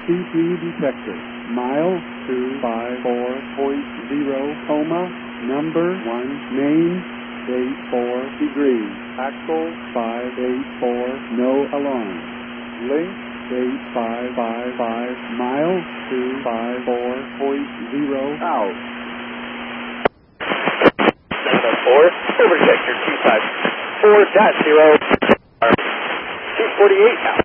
RCP detector. Mile 254.0, coma, number 1, name, 84 degrees, axle 584, no alarm. Link 8555, mile 254.0, out. 704, overcheck your 254.0, 248 out.